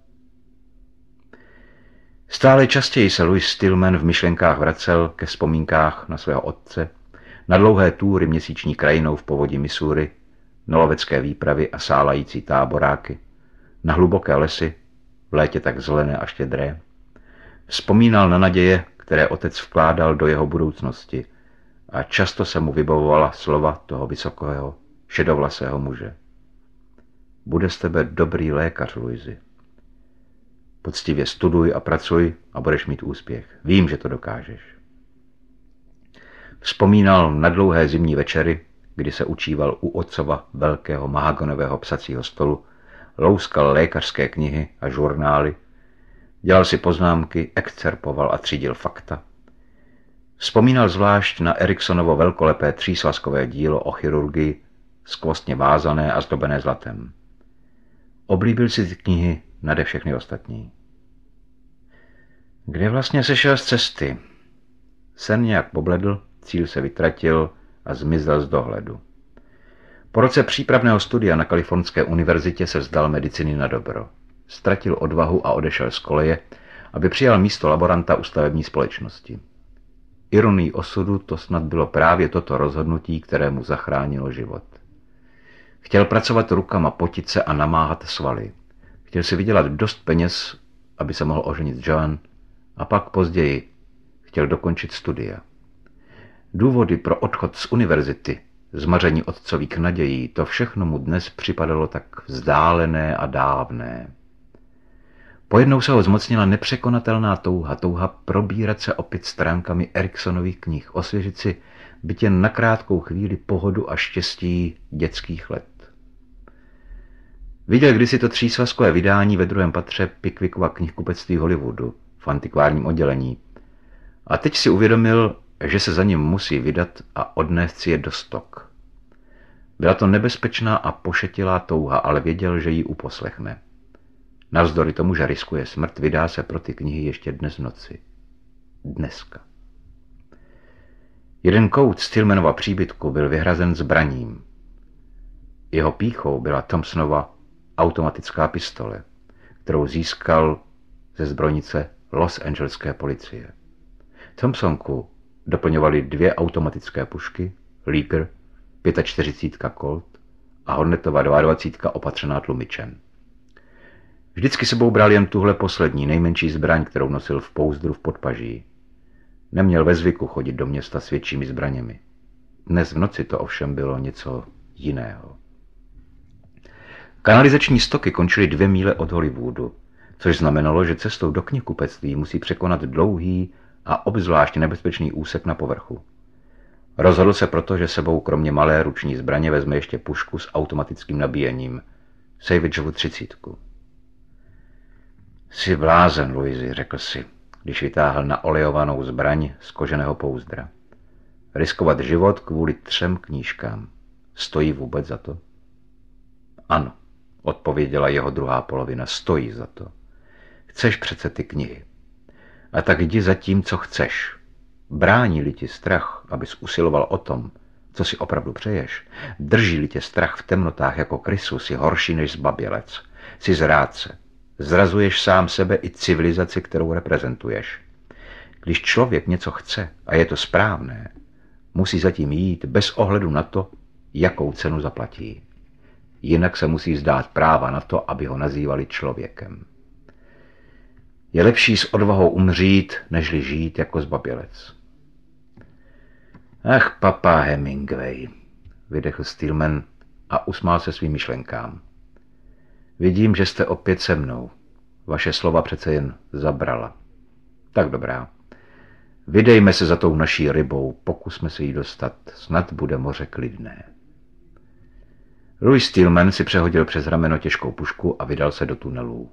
Stále častěji se Louis Stillman v myšlenkách vracel ke vzpomínkách na svého otce, na dlouhé túry měsíční krajinou v povodí Missouri, na lovecké výpravy a sálající táboráky, na hluboké lesy, v létě tak zelené a štědré. Vzpomínal na naděje, které otec vkládal do jeho budoucnosti, a často se mu vybavovala slova toho vysokého, šedovlasého muže. Bude z tebe dobrý lékař, Louisi. Poctivě studuj a pracuj a budeš mít úspěch. Vím, že to dokážeš. Vzpomínal na dlouhé zimní večery, kdy se učíval u otcova velkého mahagonového psacího stolu, louskal lékařské knihy a žurnály, dělal si poznámky, excerpoval a třídil fakta. Vzpomínal zvlášť na Eriksonovo velkolepé třísvazkové dílo o chirurgii, skvostně vázané a zdobené zlatem. Oblíbil si ty knihy nade všechny ostatní. Kde vlastně sešel z cesty? Sen nějak pobledl, cíl se vytratil a zmizel z dohledu. Po roce přípravného studia na Kalifornské univerzitě se vzdal medicíny na dobro. Ztratil odvahu a odešel z koleje, aby přijal místo laboranta u stavební společnosti. Ironií osudu to snad bylo právě toto rozhodnutí, které mu zachránilo život. Chtěl pracovat rukama, potit se a namáhat svaly. Chtěl si vydělat dost peněz, aby se mohl oženit Joan, a pak později chtěl dokončit studia. Důvody pro odchod z univerzity, zmaření otcových nadějí, to všechno mu dnes připadalo tak vzdálené a dávné. Pojednou se ho zmocnila nepřekonatelná touha probírat se opět stránkami Eriksonových knih, osvěžit si byť jen na krátkou chvíli pohodu a štěstí dětských let. Viděl kdysi to třísvazkové vydání ve druhém patře Pickwickova knihkupectví Hollywoodu v antikvárním oddělení a teď si uvědomil, že se za ním musí vydat a odnést si je do stok. Byla to nebezpečná a pošetilá touha, ale věděl, že ji uposlechne. Navzdory tomu, že riskuje smrt, vydá se pro ty knihy ještě dnes v noci. Dneska. Jeden kout Stillmanova příbytku byl vyhrazen zbraním. Jeho pýchou byla Thompsonova automatická pistole, kterou získal ze zbrojnice Los Angeleské policie. Thompsonku doplňovaly 2 automatické pušky, Liger, 45 Colt a Hornetova 22 opatřená tlumičem. Vždycky sebou bral jen tuhle poslední, nejmenší zbraň, kterou nosil v pouzdru v podpaží. Neměl ve zvyku chodit do města s většími zbraněmi. Dnes v noci to ovšem bylo něco jiného. Kanalizační stoky končily 2 míle od Hollywoodu, což znamenalo, že cestou do knihkupectví musí překonat dlouhý a obzvlášť nebezpečný úsek na povrchu. Rozhodl se proto, že sebou kromě malé ruční zbraně vezme ještě pušku s automatickým nabíjením, Savageovu 30. Jsi blázen, Louisi, řekl si, když vytáhl naolejovanou zbraň z koženého pouzdra. Riskovat život kvůli 3 knížkám. Stojí vůbec za to? Ano, odpověděla jeho druhá polovina, stojí za to. Chceš přece ty knihy. A tak jdi za tím, co chceš. Brání-li ti strach, abys usiloval o tom, co si opravdu přeješ, drží-li tě strach v temnotách jako krysu, si horší než zbabělec. Jsi zrádce. Zrazuješ sám sebe i civilizaci, kterou reprezentuješ. Když člověk něco chce a je to správné, musí zatím jít bez ohledu na to, jakou cenu zaplatí. Jinak se musí vzdát práva na to, aby ho nazývali člověkem. Je lepší s odvahou umřít, nežli žít jako zbabělec. Ach, papá Hemingway, vydechl Stillman a usmál se svým myšlenkám. Vidím, že jste opět se mnou. Vaše slova přece jen zabrala. Tak dobrá. Vydejme se za tou naší rybou, pokusme se jí dostat. Snad bude moře klidné. Louis Stillman si přehodil přes rameno těžkou pušku a vydal se do tunelů.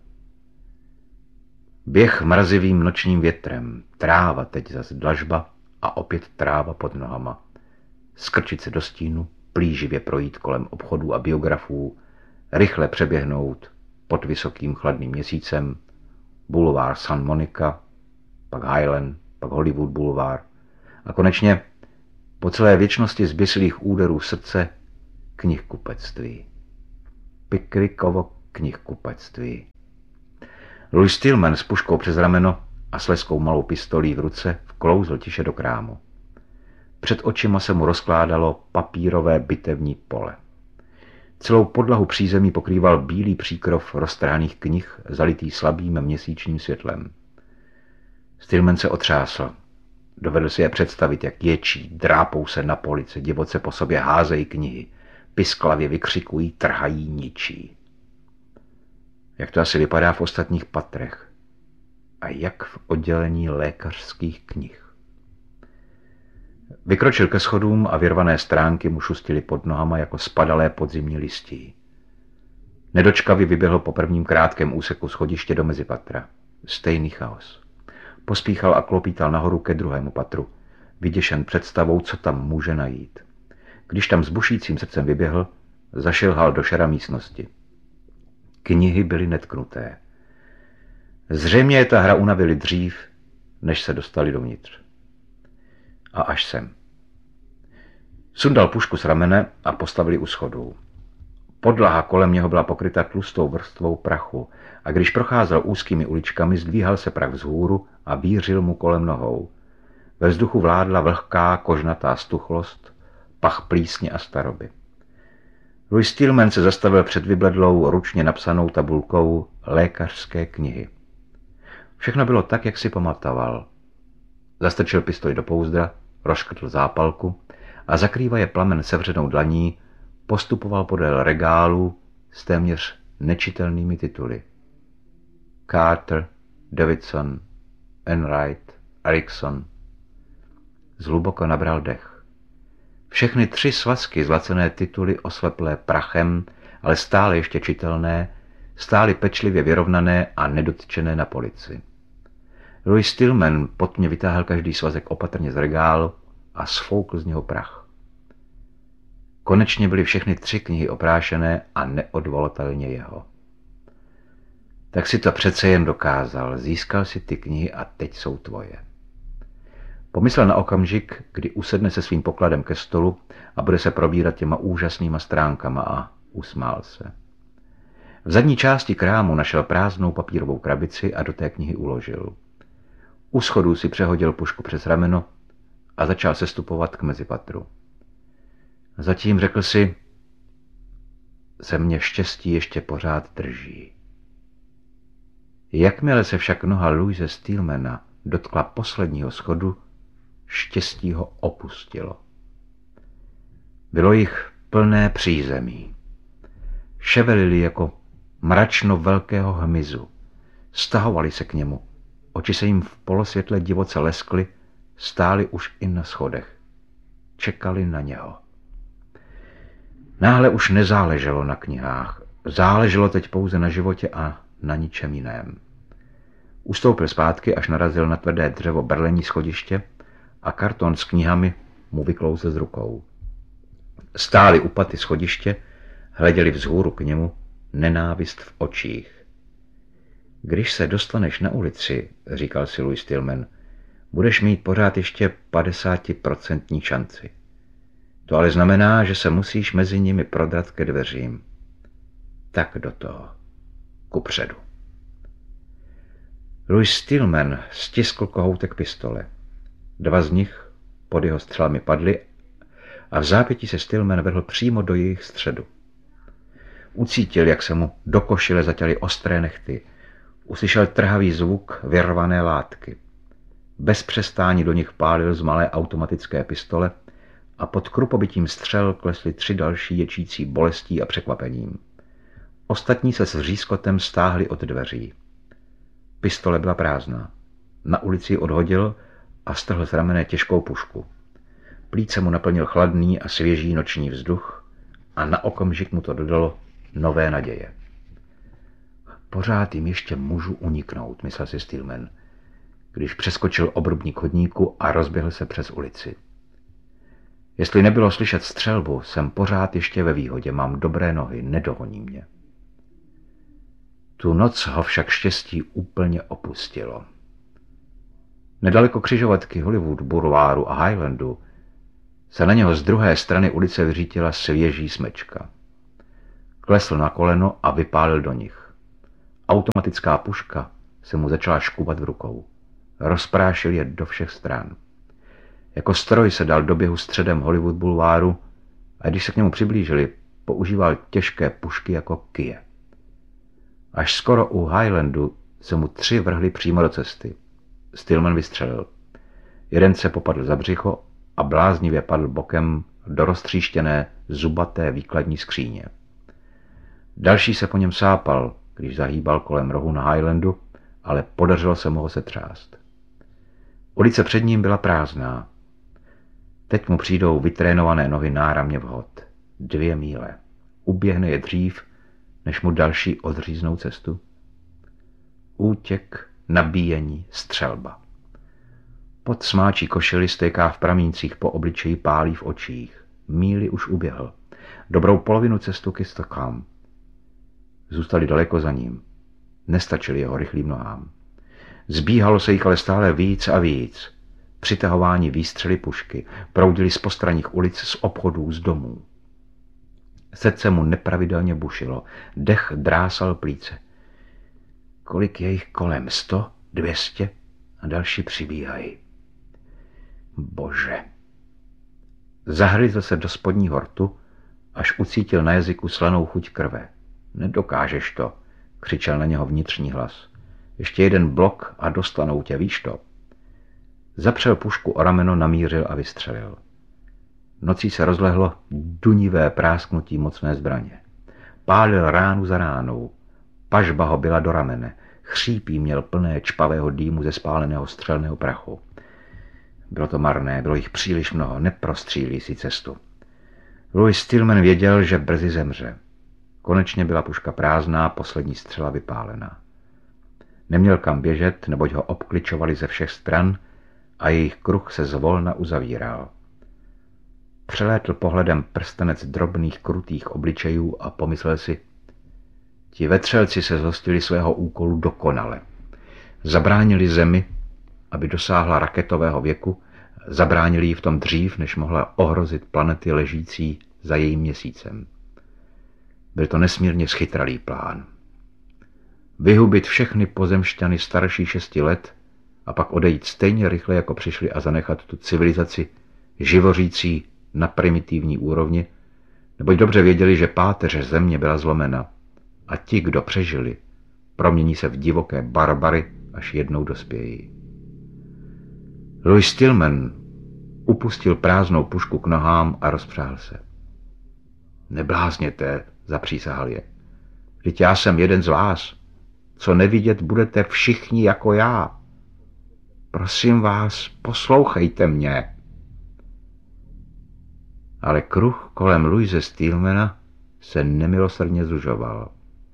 Běh mrazivým nočním větrem, tráva teď zas dlažba a opět tráva pod nohama. Skrčit se do stínu, plíživě projít kolem obchodů a biografů, rychle přeběhnout pod vysokým chladným měsícem, bulvár San Monica, pak Highland, pak Hollywood Boulevard a konečně po celé věčnosti zběsilých úderů srdce knihkupectví. Pickwickovo knihkupectví. Louis Stillman s puškou přes rameno a s leskou malou pistolí v ruce vklouzl tiše do krámu. Před očima se mu rozkládalo papírové bitevní pole. Celou podlahu přízemí pokrýval bílý příkrov roztrhaných knih, zalitý slabým měsíčním světlem. Stillman se otřásl. Dovedl si je představit, jak ječí, drápou se na polici, divoce po sobě házejí knihy, pisklavě vykřikují, trhají, ničí. Jak to asi vypadá v ostatních patrech a jak v oddělení lékařských knih. Vykročil ke schodům a vyrvané stránky mu šustily pod nohama jako spadalé podzimní listí. Nedočkavě vyběhl po prvním krátkém úseku schodiště do mezipatra. Stejný chaos. Pospíchal a klopítal nahoru ke druhému patru, vyděšen představou, co tam může najít. Když tam s bušícím srdcem vyběhl, zašilhal do šera místnosti. Knihy byly netknuté. Zřejmě je ta hra unavili dřív, než se dostali dovnitř. A až sem. Sundal pušku z ramene a postavili u schodů. Podlaha kolem něho byla pokryta tlustou vrstvou prachu a když procházel úzkými uličkami, zdvíhal se prach vzhůru a vířil mu kolem nohou. Ve vzduchu vládla vlhká kožnatá stuchlost, pach plísně a staroby. Louis Stillman se zastavil před vybledlou, ručně napsanou tabulkou lékařské knihy. Všechno bylo tak, jak si pamatoval. Zastrčil pistoli do pouzdra, rozškrtl zápalku a zakrývaje plamen sevřenou dlaní postupoval podél regálu s téměř nečitelnými tituly. Carter, Davidson, Enright, Erikson. Zhluboko nabral dech. Všechny 3 svazky zlacené tituly osleplé prachem, ale stále ještě čitelné, stály pečlivě vyrovnané a nedotčené na polici. Louis Stillman potmě vytáhl každý svazek opatrně z regálu a sfoukl z něho prach. Konečně byly všechny 3 knihy oprášené a neodvolatelně jeho. Tak si to přece jen dokázal, získal si ty knihy a teď jsou tvoje. Pomyslel na okamžik, kdy usedne se svým pokladem ke stolu a bude se probírat těma úžasnýma stránkama a usmál se. V zadní části krámu našel prázdnou papírovou krabici a do té knihy uložil. U schodů si přehodil pušku přes rameno a začal sestupovat k mezipatru. Zatím řekl si, se mě štěstí ještě pořád drží. Jakmile se však noha Louise Stillmana dotkla posledního schodu, štěstí ho opustilo. Bylo jich plné přízemí. Ševelili jako mračno velkého hmyzu. Stahovali se k němu. Oči se jim v polosvětle divoce leskly, stáli už i na schodech. Čekali na něho. Náhle už nezáleželo na knihách. Záleželo teď pouze na životě a na ničem jiném. Ustoupil zpátky, až narazil na tvrdé dřevo brlení schodiště a karton s knihami mu vyklouzl z rukou. Stáli u paty schodiště, hleděli vzhůru k němu, nenávist v očích. Když se dostaneš na ulici, říkal si Louis Stillman, budeš mít pořád ještě 50% šanci. To ale znamená, že se musíš mezi nimi prodrat ke dveřím. Tak do toho. Kupředu. Louis Stillman stiskl kohoutek pistole. 2 z nich pod jeho střelami padly a v zápětí se Stillman vrhl přímo do jejich středu. Ucítil, jak se mu do košile zatěly ostré nehty. Uslyšel trhavý zvuk vyrvané látky. Bez přestání do nich pálil z malé automatické pistole a pod krupobytím střel klesly 3 další ječící bolestí a překvapením. Ostatní se s vřískotem stáhli od dveří. Pistole byla prázdná. Na ulici ji odhodil a strhl z ramene těžkou pušku. Plíce mu naplnil chladný a svěží noční vzduch a na okamžik mu to dodalo nové naděje. Pořád jim ještě můžu uniknout, myslel si Stillman, když přeskočil obrubník chodníku a rozběhl se přes ulici. Jestli nebylo slyšet střelbu, jsem pořád ještě ve výhodě, mám dobré nohy, nedohoní mě. Tu noc ho však štěstí úplně opustilo. Nedaleko křižovatky Hollywood Boulevardu a Highlandu se na něho z druhé strany ulice vyřítila svěží smečka. Klesl na koleno a vypálil do nich. Automatická puška se mu začala škubat v rukou. Rozprášil je do všech stran. Jako stroj se dal do běhu středem Hollywood Boulevardu a když se k němu přiblížili, používal těžké pušky jako kije. Až skoro u Highlandu se mu 3 vrhli přímo do cesty. Stillman vystřelil. Jeden se popadl za břicho a bláznivě padl bokem do roztříštěné zubaté výkladní skříně. Další se po něm sápal, když zahýbal kolem rohu na Highlandu, ale podařilo se mu ho setřást. Ulice před ním byla prázdná. Teď mu přijdou vytrénované nohy náramně vhod. 2 míle. Uběhne je dřív, než mu další odříznou cestu. Útěk, nabíjení, střelba. Pod smáčí košili stéká v pramíncích, po obličeji pálí v očích. Míli už uběhl. Dobrou polovinu cestu k Stockholm. Zůstali daleko za ním. Nestačili jeho rychlým nohám. Zbíhalo se jich ale stále víc a víc. Přitahování výstřely pušky proudili z postranních ulic, z obchodů, z domů. Srdce mu nepravidelně bušilo, dech drásal plíce. Kolik je jich kolem? 100? 200? A další přibíhají. Bože. Zahryzl se do spodního rtu, až ucítil na jazyku slanou chuť krve. Nedokážeš to, křičel na něho vnitřní hlas. Ještě jeden blok a dostanou tě, víš to. Zapřel pušku o rameno, namířil a vystřelil. Nocí se rozlehlo dunivé prásknutí mocné zbraně. Pálil ránu za ránou. Pažba ho byla do ramene. Chřípí měl plné čpavého dýmu ze spáleného střelného prachu. Bylo to marné, bylo jich příliš mnoho, neprostřílí si cestu. Louis Stillman věděl, že brzy zemře. Konečně byla puška prázdná, poslední střela vypálená. Neměl kam běžet, neboť ho obkličovali ze všech stran a jejich kruh se zvolna uzavíral. Přelétl pohledem prstenec drobných krutých obličejů a pomyslel si, ti vetřelci se zhostili svého úkolu dokonale. Zabránili Zemi, aby dosáhla raketového věku, zabránili jí v tom dřív, než mohla ohrozit planety ležící za jejím měsícem. Byl to nesmírně schytralý plán. Vyhubit všechny pozemšťany starší 6 let a pak odejít stejně rychle, jako přišli, a zanechat tu civilizaci živořící na primitivní úrovni, neboť dobře věděli, že páteř země byla zlomena a ti, kdo přežili, promění se v divoké barbary, až jednou dospějí. Louis Stillman upustil prázdnou pušku k nohám a rozpřáhl se. Neblázněte, zapřísahal je. Vždyť já jsem jeden z vás. Co nevidět budete všichni jako já. Prosím vás, poslouchejte mě. Ale kruh kolem Louise Stillmana se nemilosrdně zužoval.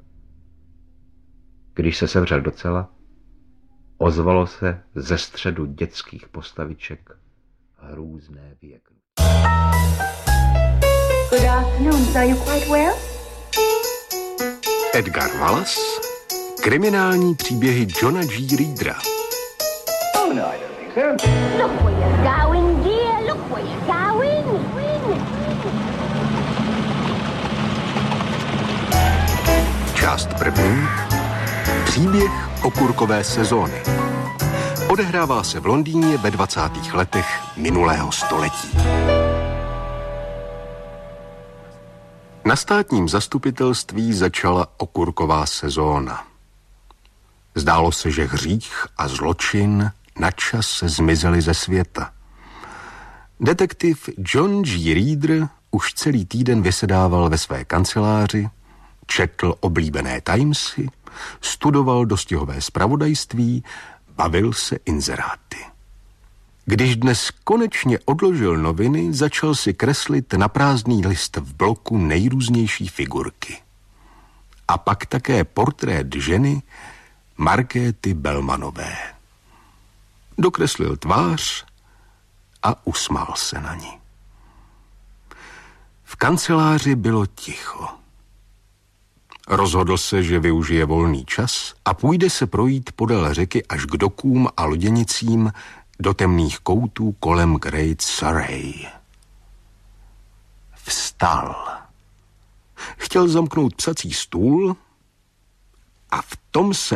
Když se sevřel docela, ozvalo se ze středu dětských postaviček hrůzné vyjeknutí. Good afternoon, sir. You quite well? Edgar Wallace, kriminální příběhy Johna G. Reedera. Oh, no, I don't think so. Look where you're going, dear. Look where you're going. Část první. Příběh okurkové sezóny. Odehrává se v Londýně ve 20. letech minulého století. Na státním zastupitelství začala okurková sezóna. Zdálo se, že hřích a zločin načas zmizely ze světa. Detektiv John G. Reeder už celý týden vysedával ve své kanceláři, četl oblíbené Timesy, studoval dostihové zpravodajství, bavil se inzeráty. Když dnes konečně odložil noviny, začal si kreslit na prázdný list v bloku nejrůznější figurky. A pak také portrét ženy Markéty Bellmanové. Dokreslil tvář a usmál se na ní. V kanceláři bylo ticho. Rozhodl se, že využije volný čas a půjde se projít podél řeky až k dokům a loděnicím, do temných koutů kolem Great Surrey. Vstal. Chtěl zamknout psací stůl a v tom se